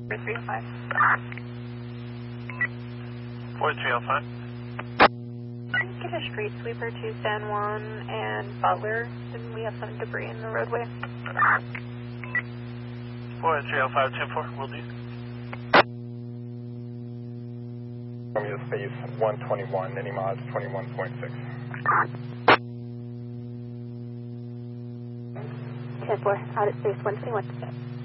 4305. 4305. Get a street sweeper to San Juan and Butler. Didn't we have some debris in the roadway? 4305, 10-4, will do. Romeo space 121, any mods 21.6. 10-4, out at space 121.